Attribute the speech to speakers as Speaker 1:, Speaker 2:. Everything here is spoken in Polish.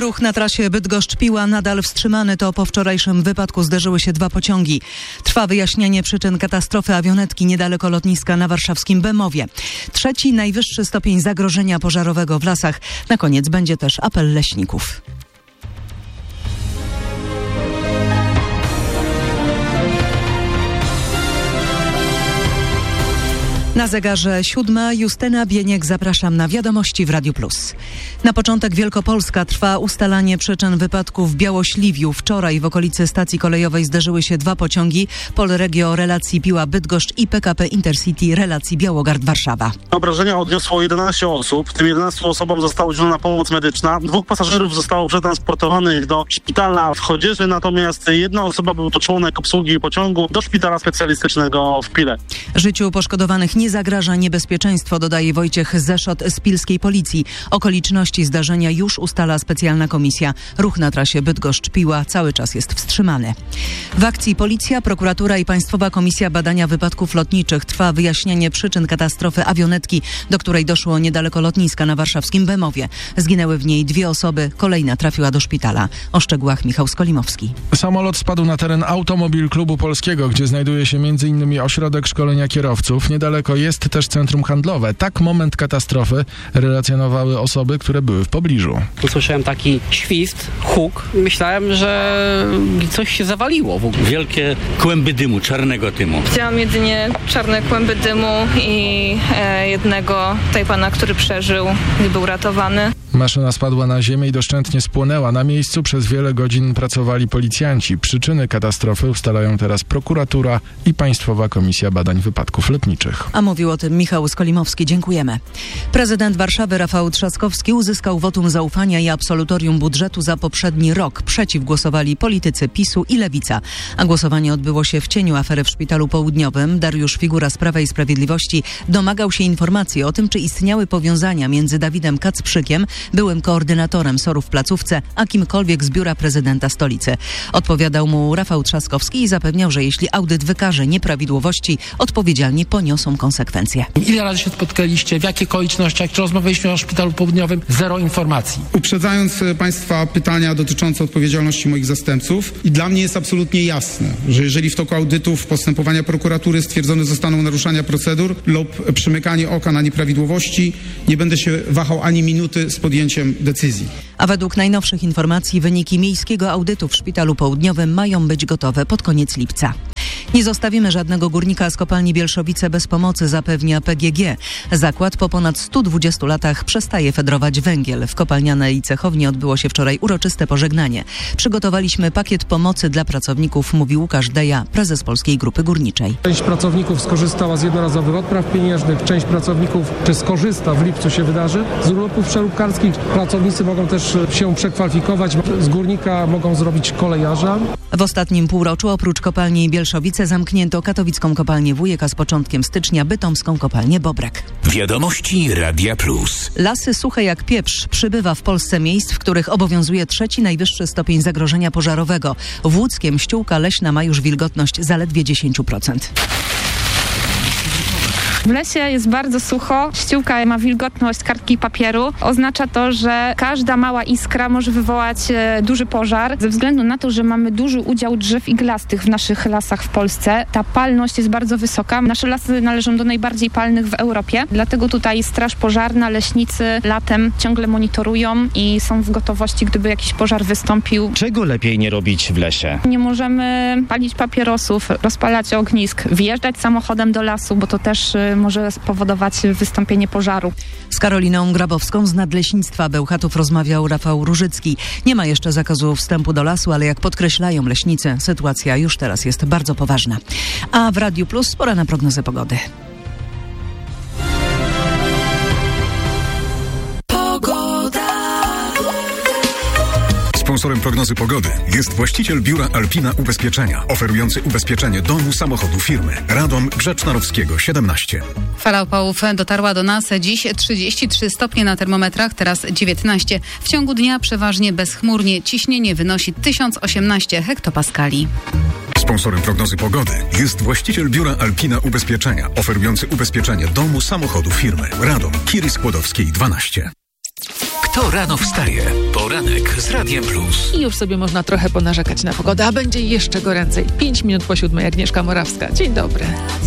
Speaker 1: Ruch na trasie Bydgoszcz-Piła nadal wstrzymany. To po wczorajszym wypadku zderzyły się dwa pociągi. Trwa wyjaśnianie przyczyn katastrofy awionetki niedaleko lotniska na warszawskim Bemowie. Trzeci najwyższy stopień zagrożenia pożarowego w lasach. Na koniec będzie też apel leśników. Na zegarze 7:00. Justyna Bieniek, zapraszam na wiadomości w Radiu Plus. Na początek Wielkopolska. Trwa ustalanie przyczyn wypadku w Białośliwiu. Wczoraj w okolicy stacji kolejowej zderzyły się dwa pociągi Polregio relacji Piła-Bydgoszcz i PKP Intercity relacji Białogard-Warszawa.
Speaker 2: Obrażenia odniosło 11 osób. Tym 11 osobom została udzielona pomoc medyczna. 2 pasażerów zostało przetransportowanych do szpitala w Chodzieży, natomiast jedna osoba, był to członek obsługi pociągu, do szpitala specjalistycznego w Pile.
Speaker 1: Życiu poszkodowanych nie zagraża niebezpieczeństwo, dodaje Wojciech Zeszot z pilskiej policji. Okoliczności zdarzenia już ustala specjalna komisja. Ruch na trasie Bydgoszcz-Piła cały czas jest wstrzymany. W akcji policja, prokuratura i Państwowa Komisja Badania Wypadków Lotniczych. Trwa wyjaśnienie przyczyn katastrofy awionetki, do której doszło niedaleko lotniska na warszawskim Bemowie. Zginęły w niej 2 osoby, kolejna trafiła do szpitala. O szczegółach Michał Skolimowski.
Speaker 3: Samolot spadł na teren Automobil Klubu Polskiego, gdzie znajduje się m.in. ośrodek szkolenia kierowców. Niedaleko jest też centrum handlowe. Tak moment katastrofy relacjonowały osoby, które były w pobliżu.
Speaker 4: Usłyszałem taki świst, huk. Myślałem, że coś się zawaliło w ogóle.
Speaker 5: Wielkie kłęby dymu, czarnego dymu.
Speaker 6: Widziałam jedynie czarne kłęby dymu i jednego tutaj pana, który przeżył i był ratowany.
Speaker 3: Maszyna spadła na ziemię i doszczętnie spłonęła. Na miejscu przez wiele godzin pracowali policjanci. Przyczyny katastrofy ustalają teraz prokuratura i Państwowa Komisja Badań Wypadków Lotniczych.
Speaker 1: A mówił o tym Michał Skolimowski. Dziękujemy. Prezydent Warszawy Rafał Trzaskowski uzyskał wotum zaufania i absolutorium budżetu za poprzedni rok. Przeciw głosowali politycy PiS-u i Lewica. A głosowanie odbyło się w cieniu afery w Szpitalu Południowym. Dariusz Figura z Prawa i Sprawiedliwości domagał się informacji o tym, czy istniały powiązania między Dawidem Kacprzykiem, byłym koordynatorem SOR-u w placówce, a kimkolwiek z biura prezydenta stolicy. Odpowiadał mu Rafał Trzaskowski i zapewniał, że jeśli audyt wykaże nieprawidłowości, odpowiedzialni poniosą konsekwencje.
Speaker 7: Ile razy się spotkaliście, w jakich okolicznościach, czy rozmawialiśmy o Szpitalu Południowym? Zero informacji.
Speaker 8: Uprzedzając Państwa pytania dotyczące odpowiedzialności moich zastępców, i dla mnie jest absolutnie jasne, że jeżeli w toku audytów postępowania prokuratury stwierdzone zostaną naruszenia procedur lub przymykanie oka na nieprawidłowości, nie będę się wahał ani minuty z podjęciem decyzji.
Speaker 1: A według najnowszych informacji wyniki miejskiego audytu w Szpitalu Południowym mają być gotowe pod koniec lipca. Nie zostawimy żadnego górnika z kopalni Bielszowice bez pomocy, zapewnia PGG. Zakład po ponad 120 latach przestaje fedrować węgiel. W kopalnianej cechowni odbyło się wczoraj uroczyste pożegnanie. Przygotowaliśmy pakiet pomocy dla pracowników, mówi Łukasz Deja, prezes Polskiej Grupy Górniczej.
Speaker 9: Część pracowników skorzystała z jednorazowych odpraw pieniężnych, część pracowników skorzysta, w lipcu się wydarzy, z urlopów przeróbkarskich. Pracownicy mogą też się przekwalifikować, z górnika mogą zrobić kolejarza.
Speaker 1: W ostatnim półroczu oprócz kopalni Bielszowice zamknięto katowicką kopalnię Wujek, a z początkiem stycznia bytomską kopalnię Bobrek.
Speaker 10: Wiadomości Radia Plus.
Speaker 1: Lasy suche jak pieprz. Przybywa w Polsce miejsc, w których obowiązuje trzeci najwyższy stopień zagrożenia pożarowego. W łódzkiem ściółka leśna ma już wilgotność zaledwie 10%.
Speaker 11: W lesie jest bardzo sucho, ściółka ma wilgotność kartki papieru. Oznacza to, że każda mała iskra może wywołać duży pożar. Ze względu na to, że mamy duży udział drzew iglastych w naszych lasach w Polsce, ta palność jest bardzo wysoka. Nasze lasy należą do najbardziej palnych w Europie, dlatego tutaj straż pożarna, leśnicy latem ciągle monitorują i są w gotowości, gdyby jakiś pożar wystąpił.
Speaker 12: Czego lepiej nie robić w lesie?
Speaker 11: Nie możemy palić papierosów, rozpalać ognisk, wjeżdżać samochodem do lasu, bo to też może spowodować wystąpienie pożaru.
Speaker 1: Z Karoliną Grabowską z Nadleśnictwa Bełchatów rozmawiał Rafał Różycki. Nie ma jeszcze zakazu wstępu do lasu, ale jak podkreślają leśnicy, sytuacja już teraz jest bardzo poważna. A w Radiu Plus pora na prognozę pogody.
Speaker 13: Sponsorem prognozy pogody jest właściciel biura Alpina Ubezpieczenia, oferujący ubezpieczenie domu, samochodu, firmy. Radom Grzecznarowskiego 17.
Speaker 14: Fala upałów dotarła do nas dziś 33 stopnie na termometrach, teraz 19. W ciągu dnia przeważnie bezchmurnie, ciśnienie wynosi 1018 hektopaskali.
Speaker 13: Sponsorem prognozy pogody jest właściciel biura Alpina Ubezpieczenia, oferujący ubezpieczenie domu, samochodu, firmy. Radom Kiry Skłodowskiej 12.
Speaker 10: Kto rano wstaje? Poranek z Radiem Plus.
Speaker 15: I już sobie można trochę ponarzekać na pogodę, a będzie jeszcze goręcej. 5 minut po 7:00, Agnieszka Morawska. Dzień dobry.